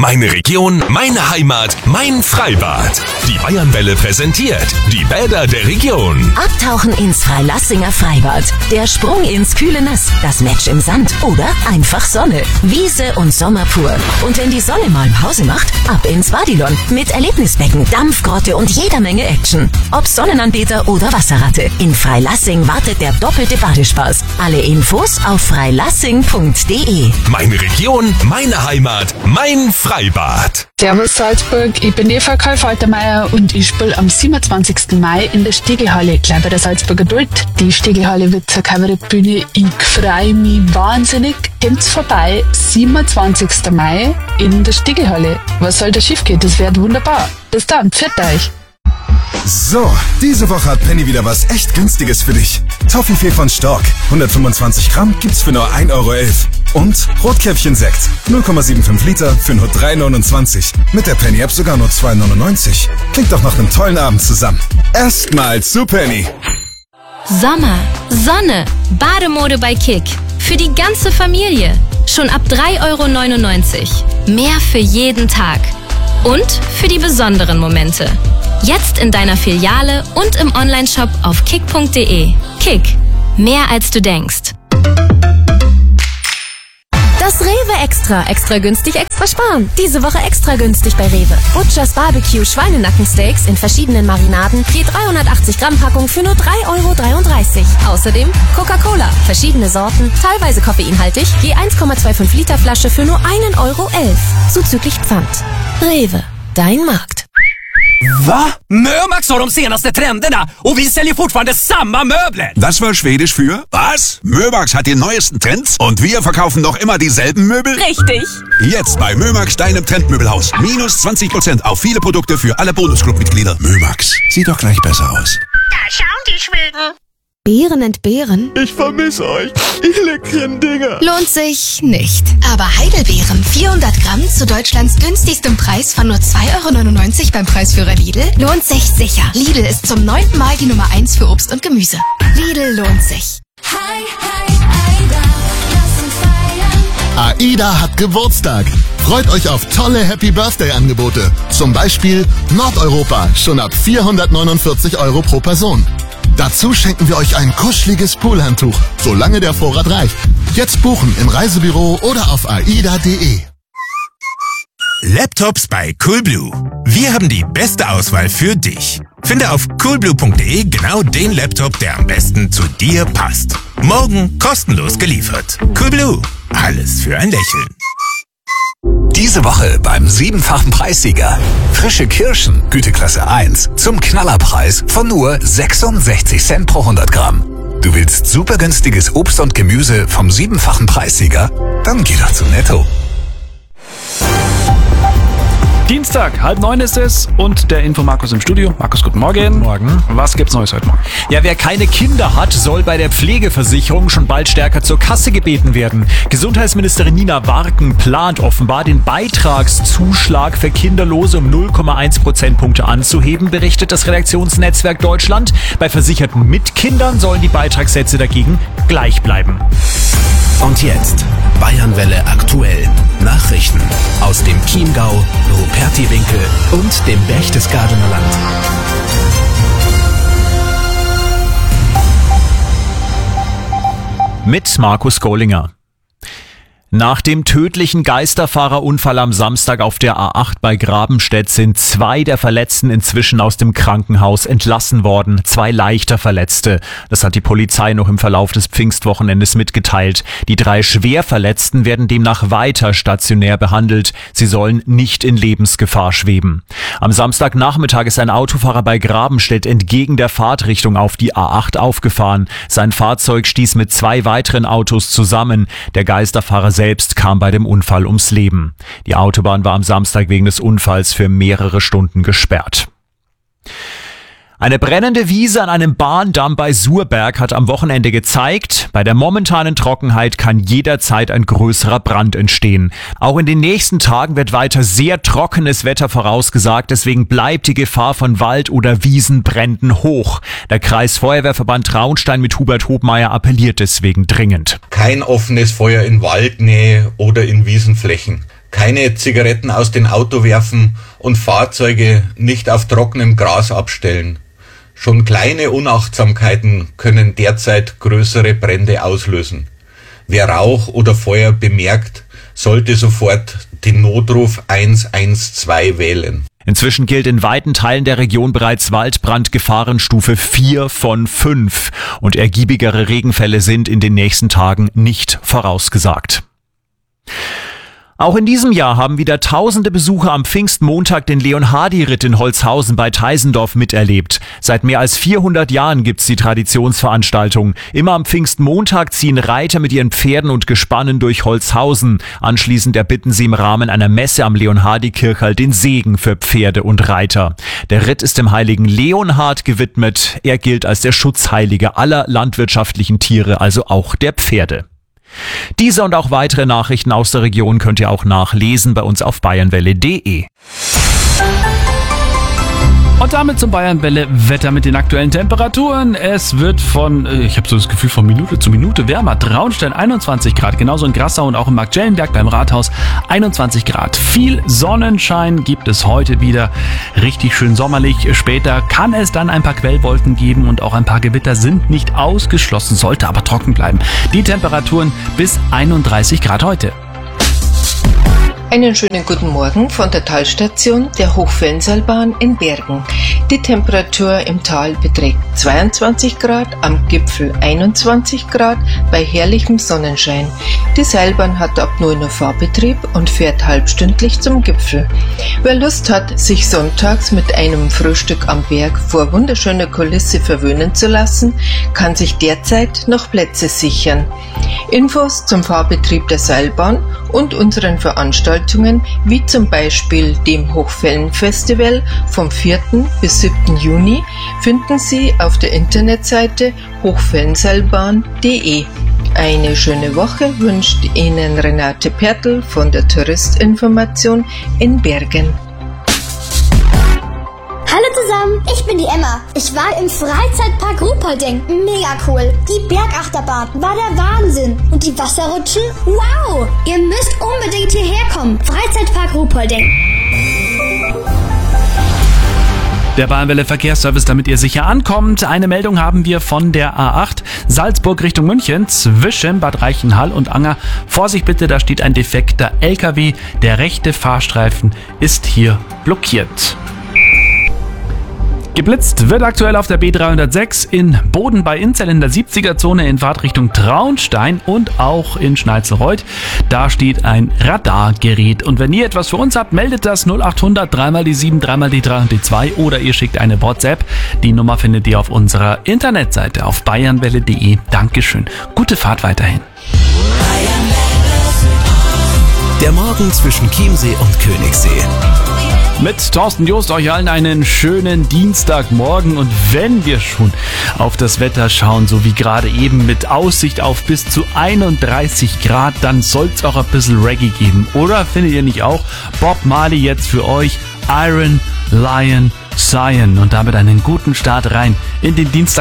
Meine Region, meine Heimat, mein Freibad. Die Bayernwelle präsentiert die Bäder der Region. Abtauchen ins Freilassinger Freibad. Der Sprung ins kühle Nass. Das Match im Sand oder einfach Sonne. Wiese und Sommer pur. Und wenn die Sonne mal Pause macht, ab ins Badilon. Mit Erlebnisbecken, Dampfgrotte und jeder Menge Action. Ob Sonnenanbeter oder Wasserratte. In Freilassing wartet der doppelte Badespaß. Alle Infos auf freilassing.de. Meine Region, meine Heimat, mein Freibad. Servus Salzburg, ich bin Eva Karl-Faltermeier und ich spiele am 27. Mai in der Stegelhalle, gleich bei der Salzburger Duld. Die Stegelhalle wird zur Kabarettbühne. Ich freue mich wahnsinnig. Kommt's vorbei, 27. Mai in der Stegelhalle. Was soll da schief gehen? Das wird wunderbar. Bis dann, pfiat euch. So, diese Woche hat Penny wieder was echt Günstiges für dich. Toffifee von Stork, 125 Gramm gibt's für nur 1,11 Euro. Und Rotkäppchen-Sekt, 0,75 Liter für nur 3,29 €. Mit der Penny-App sogar nur 2,99 €. Klingt doch nach einem tollen Abend zusammen. Erstmal zu Penny. Sommer, Sonne, Bademode bei Kick. Für die ganze Familie. Schon ab 3,99 €. Mehr für jeden Tag. Und für die besonderen Momente. Jetzt in deiner Filiale und im Onlineshop auf kick.de. Kick. Mehr als du denkst. Das Rewe Extra. Extra günstig, extra sparen. Diese Woche extra günstig bei Rewe. Butchers Barbecue Schweinenackensteaks in verschiedenen Marinaden. Je 380 Gramm Packung für nur 3,33 €. Außerdem Coca-Cola. Verschiedene Sorten, teilweise koffeinhaltig. Je 1,25 Liter Flasche für nur 1,11 €. Zuzüglich Pfand. Rewe. Dein Markt. Va? Mömax har de senaste trenderna och vi säljer fortfarande samma möbler. Das war Schwedisch für was? Mömax hat die neuesten Trends und wir verkaufen noch immer dieselben Möbel? Richtig. Jetzt bei Mömax, deinem Trendmöbelhaus. Minus 20% auf viele Produkte für alle Bonusclub-Mitglieder. Mömax, sieht doch gleich besser aus. Da schauen die Schweden. Beeren entbehren? Ich vermisse euch, ihr leckeren Dinger. Lohnt sich nicht. Aber Heidelbeeren, 400 Gramm zu Deutschlands günstigstem Preis von nur 2,99 € beim Preisführer Lidl, lohnt sich sicher. Lidl ist zum 9. Mal die Nummer 1 für Obst und Gemüse. Lidl lohnt sich. AIDA hat Geburtstag. Freut euch auf tolle Happy Birthday Angebote. Zum Beispiel Nordeuropa, schon ab 449 € pro Person. Dazu schenken wir euch ein kuscheliges Poolhandtuch, solange der Vorrat reicht. Jetzt buchen im Reisebüro oder auf aida.de. Laptops bei Coolblue. Wir haben die beste Auswahl für dich. Finde auf coolblue.de genau den Laptop, der am besten zu dir passt. Morgen kostenlos geliefert. Coolblue. Alles für ein Lächeln. Diese Woche beim 7-fachen Preissieger. Frische Kirschen, Güteklasse 1, zum Knallerpreis von nur 66 Cent pro 100 Gramm. Du willst super günstiges Obst und Gemüse vom 7-fachen Preissieger? Dann geh doch zu Netto. Dienstag, 8:30 ist es und der Info Markus im Studio. Markus, guten Morgen. Guten Morgen. Was gibt's Neues heute Morgen? Ja, wer keine Kinder hat, soll bei der Pflegeversicherung schon bald stärker zur Kasse gebeten werden. Gesundheitsministerin Nina Warken plant offenbar, den Beitragszuschlag für Kinderlose um 0,1 Prozentpunkte anzuheben, berichtet das Redaktionsnetzwerk Deutschland. Bei Versicherten mit Kindern sollen die Beitragssätze dagegen gleich bleiben. Und jetzt Bayernwelle aktuell. Nachrichten aus dem Chiemgau, Rupertiwinkel und dem Berchtesgadener Land. Mit Markus Gollinger. Nach dem tödlichen Geisterfahrerunfall am Samstag auf der A8 bei Grabenstedt sind 2 der Verletzten inzwischen aus dem Krankenhaus entlassen worden. 2 leichter Verletzte. Das hat die Polizei noch im Verlauf des Pfingstwochenendes mitgeteilt. Die 3 Schwerverletzten werden demnach weiter stationär behandelt. Sie sollen nicht in Lebensgefahr schweben. Am Samstagnachmittag ist ein Autofahrer bei Grabenstedt entgegen der Fahrtrichtung auf die A8 aufgefahren. Sein Fahrzeug stieß mit 2 weiteren Autos zusammen. Der Geisterfahrer selbst kam bei dem Unfall ums Leben. Die Autobahn war am Samstag wegen des Unfalls für mehrere Stunden gesperrt. Eine brennende Wiese an einem Bahndamm bei Surberg hat am Wochenende gezeigt, bei der momentanen Trockenheit kann jederzeit ein größerer Brand entstehen. Auch in den nächsten Tagen wird weiter sehr trockenes Wetter vorausgesagt, deswegen bleibt die Gefahr von Wald- oder Wiesenbränden hoch. Der Kreisfeuerwehrverband Traunstein mit Hubert Hobmeier appelliert deswegen dringend. Kein offenes Feuer in Waldnähe oder in Wiesenflächen. keine Zigaretten aus dem Auto werfen und Fahrzeuge nicht auf trockenem Gras abstellen. Schon kleine Unachtsamkeiten können derzeit größere Brände auslösen. Wer Rauch oder Feuer bemerkt, sollte sofort den Notruf 112 wählen. Inzwischen gilt in weiten Teilen der Region bereits Waldbrandgefahrenstufe 4 von 5 und ergiebigere Regenfälle sind in den nächsten Tagen nicht vorausgesagt. Auch in diesem Jahr haben wieder tausende Besucher am Pfingstmontag den Leonhardi-Ritt in Holzhausen bei Teisendorf miterlebt. Seit mehr als 400 Jahren gibt's die Traditionsveranstaltung. Immer am Pfingstmontag ziehen Reiter mit ihren Pferden und Gespannen durch Holzhausen. Anschließend erbitten sie im Rahmen einer Messe am Leonhardi-Kirchhall den Segen für Pferde und Reiter. Der Ritt ist dem heiligen Leonhard gewidmet. Er gilt als der Schutzheilige aller landwirtschaftlichen Tiere, also auch der Pferde. Diese und auch weitere Nachrichten aus der Region könnt ihr auch nachlesen bei uns auf bayernwelle.de. Und damit zum Bayernwelle-Wetter mit den aktuellen Temperaturen. Es wird ich habe so das Gefühl, von Minute zu Minute wärmer. Traunstein 21 Grad, genauso in Grassau und auch in Marktschellenberg beim Rathaus 21 Grad. Viel Sonnenschein gibt es heute wieder. Richtig schön sommerlich. Später kann es dann ein paar Quellwolken geben und auch ein paar Gewitter sind nicht ausgeschlossen, sollte aber trocken bleiben. Die Temperaturen bis 31 Grad heute. Einen schönen guten Morgen von der Talstation der Hochfellenseilbahn in Bergen. Die Temperatur im Tal beträgt 22 Grad, am Gipfel 21 Grad bei herrlichem Sonnenschein. Die Seilbahn hat ab 9 Uhr Fahrbetrieb und fährt halbstündlich zum Gipfel. Wer Lust hat, sich sonntags mit einem Frühstück am Berg vor wunderschöner Kulisse verwöhnen zu lassen, kann sich derzeit noch Plätze sichern. Infos zum Fahrbetrieb der Seilbahn und unseren Veranstaltungen, wie zum Beispiel dem Hochfellenfestival vom 4. bis 7. Juni, finden Sie auf der Internetseite hochfellenseilbahn.de. Eine schöne Woche wünscht Ihnen Renate Pertl von der Touristinformation in Bergen. Hallo zusammen, ich bin die Emma. Ich war im Freizeitpark Ruhpolding. Mega cool. Die Bergachterbahn war der Wahnsinn. Und die Wasserrutschen? Wow! Ihr müsst unbedingt hierher kommen. Freizeitpark Ruhpolding. Der Bayernwelle Verkehrsservice, damit ihr sicher ankommt. Eine Meldung haben wir von der A8 Salzburg Richtung München zwischen Bad Reichenhall und Anger. Vorsicht bitte, da steht ein defekter LKW. Der rechte Fahrstreifen ist hier blockiert. Geblitzt wird aktuell auf der B306 in Boden bei Inzell in der 70er-Zone in Fahrtrichtung Traunstein und auch in Schnalzelreuth. Da steht ein Radargerät. Und wenn ihr etwas für uns habt, meldet das 0800 3 die 7, 3 die 3 und die 2 oder ihr schickt eine WhatsApp. Die Nummer findet ihr auf unserer Internetseite auf bayernwelle.de. Dankeschön. Gute Fahrt weiterhin. Der Morgen zwischen Chiemsee und Königssee. Mit Thorsten Joost euch allen einen schönen Dienstagmorgen und wenn wir schon auf das Wetter schauen, so wie gerade eben mit Aussicht auf bis zu 31 Grad, dann soll's auch ein bisschen Reggae geben, oder? Findet ihr nicht auch? Bob Marley jetzt für euch, Iron Lion Zion und damit einen guten Start rein in den Dienstag.